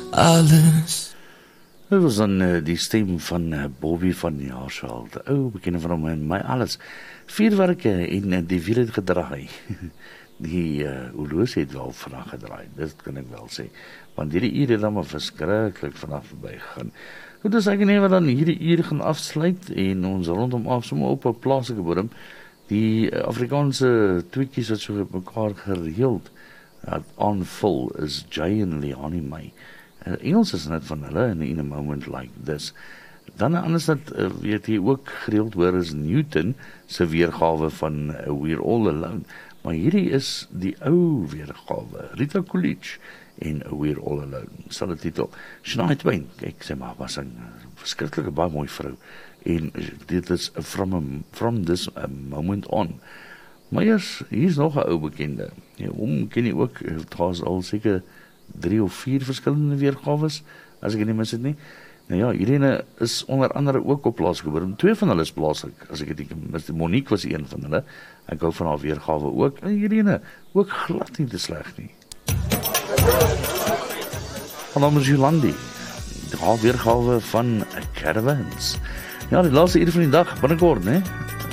alles. Dit was dan die stem van Bobby van Jaarsveld, de ou bekende van hom en my alles. Vuurwerke en die wiel het gedraai. Die oorloos het wel vandag gedraai, dit kan ek wel sê. Want hierdie uur het dan maar verskriklik vanaf verby gaan. Goed, dus ek net wat dan hierdie uur gaan afsluit en ons rondom af sommer op 'n plaaslike bodem die Afrikaanse tweetjies wat so op mekaar gereeld aanvul is Jay en Leonie May. Engels is net van hulle in a moment like this. Dan anders dat weet jy ook gereeld hoor is Newton se weergawe van We're All Alone. Maar hierdie is die ou weergawe, Rita Coolidge en We're All Alone. Sal die titel. Shania Twain, ek sê maar, was 'n verskriklike baie mooi vrou. En dit is from this moment on. Maar hier is nog 'n ou bekende. Ja, ken jy ook, daar's al seker 3 of 4 verskillende weergawes, as ek nie mis het nie. Nou ja, hierdie is onder andere ook op plaaslike bodem. 2 van hulle is plaaslik, as ek dit mis. Monique was een van hulle. Ek hou van haar weergawe ook. En hierdie ook glad nie te sleg nie. Van naam is Jolandi. Die weergawe van Caravans. Ja, die laaste uur van die dag, binnekort, né?